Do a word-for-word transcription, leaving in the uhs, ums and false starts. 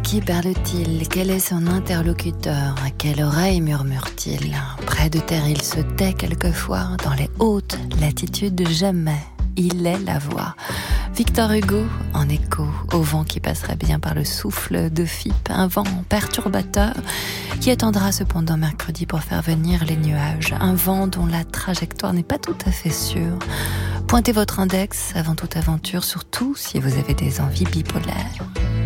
qui parle-t-il? Quel est son interlocuteur? À quelle oreille murmure-t-il? Près de terre, il se tait quelquefois. Dans les hautes latitudes, jamais. Il est la voix. Victor Hugo, en écho, au vent qui passerait bien par le souffle de Fippe, un vent perturbateur qui attendra cependant mercredi pour faire venir les nuages. Un vent dont la trajectoire n'est pas tout à fait sûre. Pointez votre index avant toute aventure, surtout si vous avez des envies bipolaires.